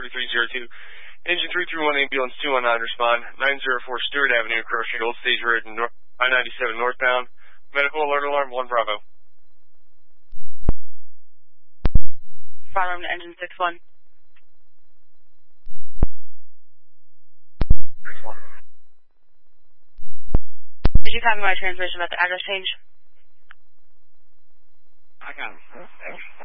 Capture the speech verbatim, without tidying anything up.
three zero two. Engine three three one, ambulance two one nine, respond. nine oh four Stewart Avenue, Crow Street, Old Stage Road, I ninety-seven northbound. Medical alert alarm, one Bravo. Bravo to engine six one. six one. Did you copy my transmission about the address change? I got it.